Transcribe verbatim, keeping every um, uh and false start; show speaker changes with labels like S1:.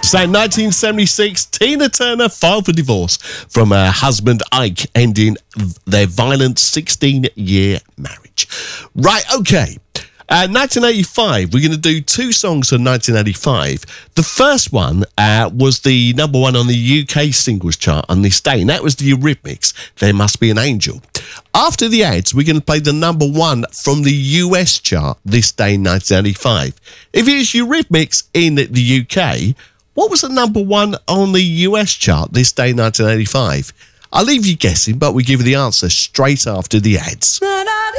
S1: So nineteen seventy-six, Tina Turner filed for divorce from her husband Ike, ending their violent sixteen-year marriage. Right, okay. Uh, nineteen eighty-five, we're going to do two songs from nineteen eighty-five. The first one uh, was the number one on the U K singles chart on this day, and that was the Eurythmics, There Must Be an Angel. After the ads, we're going to play the number one from the U S chart this day in nineteen eighty-five. If it is Eurythmics in the U K, what was the number one on the U S chart this day in nineteen eighty-five? I'll leave you guessing, but we give you the answer straight after the ads.